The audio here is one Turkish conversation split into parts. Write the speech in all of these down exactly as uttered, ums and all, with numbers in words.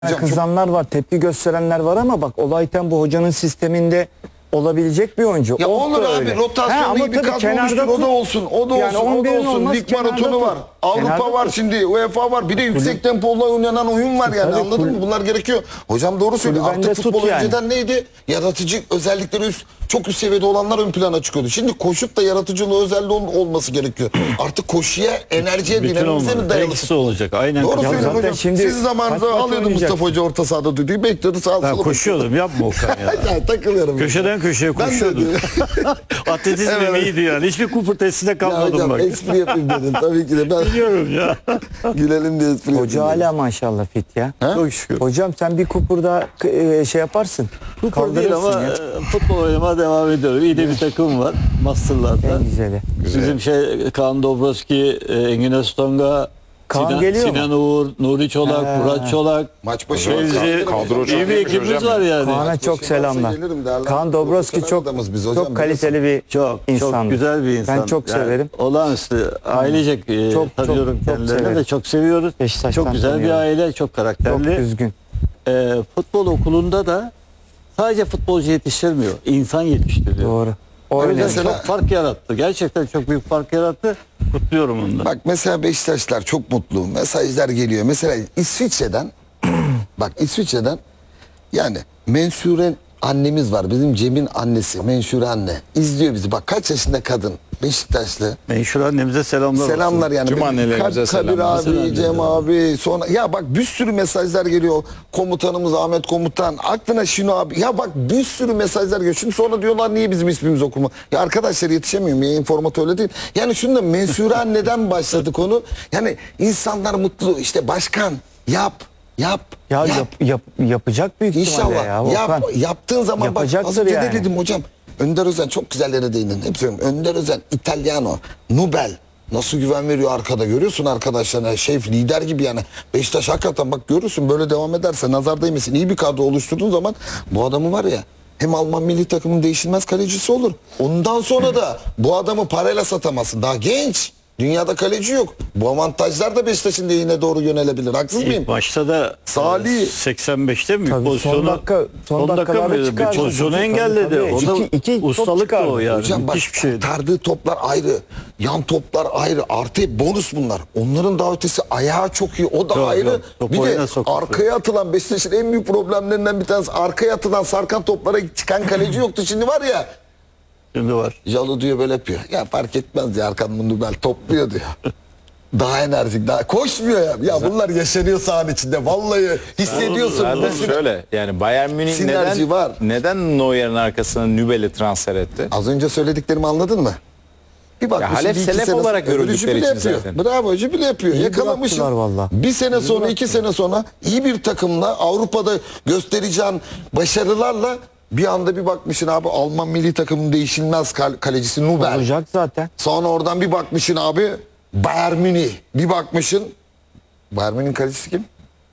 Hocam, kızanlar var, tepki gösterenler var ama bak Olayten bu hocanın sisteminde olabilecek bir oyuncu. Ya Of olur da abi, öyle. rotasyonlu He, bir tabii kadro kenarda oluştur, o da tut. olsun, o da Yani olsun, o da on birin olsun. olmaz, Lig kenarda maratonu tut. var, Avrupa Kenarda var tut. şimdi, UEFA var. Bir de yüksek tempolla oynanan oyun var yani, Tabii, anladın kul- mı? Bunlar gerekiyor. Hocam doğru söylüyor. Kulübende Artık tut futbol yani. önceden neydi? Yaratıcı özellikleri üst, çok üst seviyede olanlar ön plana çıkıyordu. Şimdi koşup da yaratıcılığı özelliği ol- olması gerekiyor. Artık koşuya, enerjiye, Bütün dinamizme olmalı. dayalı. Hepsi olacak. Aynen. Doğru Ya söylüyorsun zaten hocam. şimdi Siz zamanında kaç maç alıyordu oynayacak? Mustafa Hoca orta sahada düdüğü, bekliyordu sağa Ben sola. koşuyordum, yapma Okan ya. Ya takılıyorum. Köşeden köşeye Ben de koşuyordum. Atletizmim Evet. iyiydi yani. Hiçbir kupur testine Ya kalmadım hocam bak. espri yapayım dedim tabii ki de ben Biliyorum ya. gülelim diye espri Hoca yapayım. hala maşallah fit ya. Ha? Çok şükür. Hocam sen bir kupurda e, şey yaparsın. Kupur değil kaldırırsın ama ya. e, futbol oynamaya devam ediyorum. İyi de bir takım var. Master'larda. En güzeli. Bizim şey Kaan Dobrovski, e, Engin Öztonga, Kaan Sinan, geliyor mu? Sinan Uğur, Nuri Çolak, He. Murat Çolak. Maç başı Fevzi, kadro iyi bir ekibimiz var yani. Kaan'a çok başım selamlar. varsa gelirim derler. Kaan Dobrovski Profesyonel çok adamız biz hocam, çok kaliteli bir Çok insan. çok güzel bir insan. Ben çok Yani severim. Olağanüstü. Ailecek e, Çok, çok, tanıyorum çok kendilerini severim. de çok seviyoruz. Beşiktaş'tan Çok güzel bir tanıyorum. aile, çok Çok karakterli. düzgün. E, futbol okulunda da sadece futbolcu yetiştirmiyor, insan yetiştiriyor. Doğru. O Öyle. yüzden Mesela- çok fark yarattı. Gerçekten çok büyük fark yarattı. Kutluyorum onu da. Bak mesela Beşiktaşlar çok mutlu. Mesajlar geliyor. Mesela İsviçre'den bak İsviçre'den yani Mensure annemiz var. Bizim Cem'in annesi Mensure anne. İzliyor bizi. Bak kaç yaşında kadın. Beşiktaşlı. Meşhur annemize selamlar olsun. Selamlar yani. Tüm Benim annelerimize Ka- Kadir selamlar. abi, Selam Cem ederim. abi sonra ya bak bir sürü mesajlar geliyor. Komutanımız Ahmet Komutan. Aklına Şino abi. Ya bak bir sürü mesajlar geliyor. Şimdi sonra diyorlar niye bizim ismimiz okuma? Ya arkadaşlar yetişemiyorum. Yayın formatı öyle değil. Yani şunu da Mensure anneden başladı konu. Yani insanlar mutlu. İşte başkan yap. Yap. Ya yap. yap, yap, yapacak büyük ihtimalle İnşallah. ya. Yap, Volkan. yaptığın zaman bak az Yapacaktır önce yani. de dedim hocam. Önder Özen çok güzel yere değindin. Hep söylüyorum. Önder Özen, Italiano, Nubel. Nasıl güven veriyor arkada görüyorsun arkadaşlarına. Şef lider gibi yani. Beşiktaş hakikaten bak görürsün böyle devam ederse nazar değmesin. İyi bir kadro oluşturduğun zaman bu adamı var ya hem Alman milli takımın değişilmez kalecisi olur. Ondan sonra da bu adamı parayla satamazsın. Daha genç. Dünyada kaleci yok. Bu avantajlar da Beşiktaş'ın lehine doğru yönelebilir. Haksız mıyım? İlk başta da Salih- e, seksen beşte mi Tabii, pozisyonu son dakika- son dakikalarda mıydı? Bir çıkardı. pozisyonu Tabii, engelledi. tabii. O da İki- iki top ustalık da çıkardı. o yani. Hocam bak Müthiş bir şey. kurtardığı toplar ayrı. Yan toplar ayrı. Artı bonus bunlar. Onların daha ötesi ayağı çok iyi. O da Yok, ayrı. yok. Topu Bir de oyuna soktu. arkaya atılan Beşiktaş'ın en büyük problemlerinden bir tanesi. Arkaya atılan sarkan toplara çıkan kaleci yoktu. Şimdi var ya. Şimdi var. Jalu diyor böyle yapıyor. Ya fark etmez ya Arkan Mundubel topluyor diyor. Daha enerjik, daha koşmuyor ya. Ya bunlar yaşanıyor sahanın içinde. Vallahi hissediyorsun. Zaten Nasıl- şöyle yani Bayern Münih Sinerji neden, var. neden Neuer'in arkasına Nübel'i transfer etti? Az önce söylediklerimi anladın mı? Bir bak, Ya Halep Selef olarak görüldükleri için zaten. Bravo, jübile yapıyor. İyi Yakalamışım. bıraktılar valla. Bir sene sonra, iki sene sonra iyi bir takımla Avrupa'da göstereceğin başarılarla bir anda bir bakmışsın abi Alman milli takımın değişilmez kal- kalecisi Nubel. Olacak zaten. Sonra oradan bir bakmışsın abi Bayern Münih. Bir bakmışsın Bayern Münih'in kalecisi kim?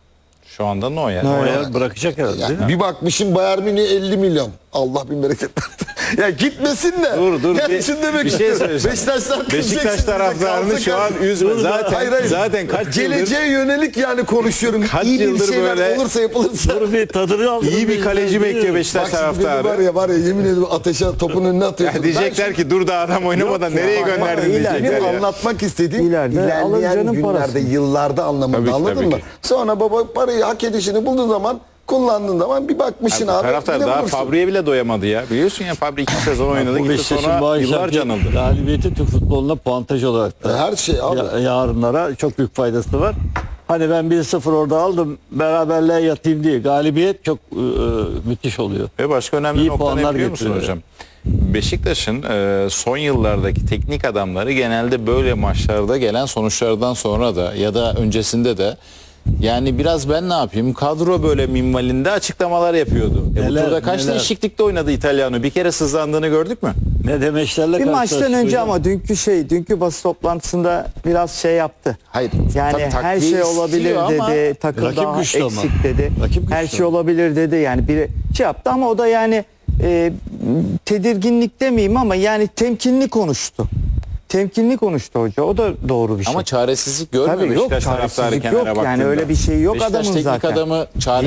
Şu anda Neuer. Neuer bırakacak herhalde değil mi? Yani bir bakmışım Bayern Münih elli milyon. Allah bin bereket. Ya gitmesin de. Dur, dur, Ya bir- şimdi demek bir ki şey söyleyeceğim. Beşiktaşlar Beşiktaş kızacaksın, taraftarını kalsın şu an kalsın. üzme. Dur, Zaten- hayır, hayır. zaten kaç yıldır- Geleceğe yönelik yani konuşuyorum. Kaç İyi bir yıldır şeyler böyle- olursa yapılırsa. Dur bir tadını al. İyi bir kaleci bekliyor Bak Beşiktaş şimdi beni var taraftarı. ya var ya yemin ediyorum ateşe topun önüne atıyorsun. Ya diyecekler ki dur da adam oynamadan nereye ya, bak, gönderdin ileride diyecekler Benim ya. anlatmak istediğim İleride alır ilerleyen canın günlerde, parasını. yıllarda anlamında Tabii ki, anladın tabii mı? ki. Sonra baba parayı hak edişini bulduğu zaman kullandığın zaman bir bakmışsın Bu abi. taraftar yine daha bulursun. Fabri'ye bile doyamadı ya. Biliyorsun ya Fabri iki sezon oynadı Bu gitti Beşiktaş'ın bu sonra ay yıllarca şampiyon- anıldı. galibiyeti Türk futboluna puantaj olarak da Her şey abi. ya- yarınlara çok büyük faydası var. Hani ben bir sıfır orada aldım beraberliğe yatayım diye. Galibiyet çok e, müthiş oluyor. Ve başka önemli İyi nokta ne puanlar biliyor musun getiriyor. hocam? Beşiktaş'ın e, son yıllardaki teknik adamları genelde böyle maçlarda gelen sonuçlardan sonra da ya da öncesinde de yani biraz ben ne yapayım kadro böyle minvalinde açıklamalar yapıyordu. E, bu Neler, turda kaç neler. değişiklikte oynadı İtalyano? Bir kere sızlandığını gördük mü? Ne demeçlerle Bir maçtan karşılaştık önce hocam. ama dünkü şey, dünkü basın toplantısında biraz şey yaptı. Hayır. Yani tabii her takviye şey olabilir istiyor ama dedi. Takım rakip daha güçlü ama. eksik dedi. Rakip Her güçlü. şey olabilir dedi. Yani bir şey yaptı ama o da yani e, tedirginlik demeyeyim ama yani temkinli konuştu. temkinli konuştu hoca. O da doğru bir şey. Ama çaresizlik görmüyor Tabii yok, Beşiktaş taraftarı çaresizlik kenara yok. Yani baktığında. öyle bir şey yok Beşiktaş adamın teknik zaten. adamı çare